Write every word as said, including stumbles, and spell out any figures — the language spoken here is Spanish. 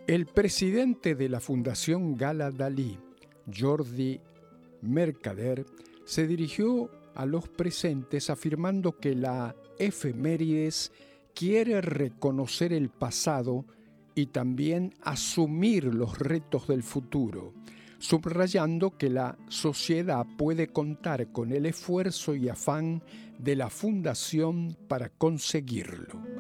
El presidente de la Fundación Gala Dalí, Jordi Mercader, se dirigió a los presentes afirmando que la efemérides quiere reconocer el pasado y también asumir los retos del futuro, subrayando que la sociedad puede contar con el esfuerzo y afán de la Fundación para conseguirlo.